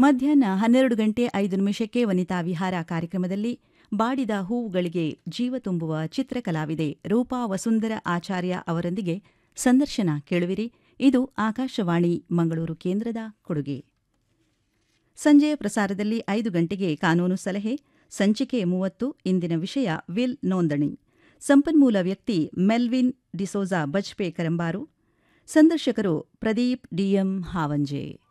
ಮಧ್ಯಾಹ್ನ 12:05 ವನಿತಾ ವಿಹಾರ ಕಾರ್ಯಕ್ರಮದಲ್ಲಿ ಬಾಡಿದ ಹೂವುಗಳಿಗೆ ಜೀವ ತುಂಬುವ ಚಿತ್ರಕಲಾವಿದೆ ರೂಪಾ ವಸುಂಧರ ಆಚಾರ್ಯ ಅವರೊಂದಿಗೆ ಸಂದರ್ಶನ ಕೇಳುವಿರಿ. ಇದು ಆಕಾಶವಾಣಿ ಮಂಗಳೂರು ಕೇಂದ್ರದ ಕೊಡುಗೆ. ಸಂಜೆಯ ಪ್ರಸಾರದಲ್ಲಿ 5 ಗಂಟೆಗೆ ಕಾನೂನು ಸಲಹೆ, ಸಂಚಿಕೆ 30. ಇಂದಿನ ವಿಷಯ ವಿಲ್ ನೋಂದಣಿ. ಸಂಪನ್ಮೂಲ ವ್ಯಕ್ತಿ ಮೆಲ್ವಿನ್ ಡಿಸೋಜಾ ಬಜ್ಪೆ ಕರಂಬಾರು. ಸಂದರ್ಶಕರು ಪ್ರದೀಪ್ ಡಿಎಂ ಹಾವಂಜೆ.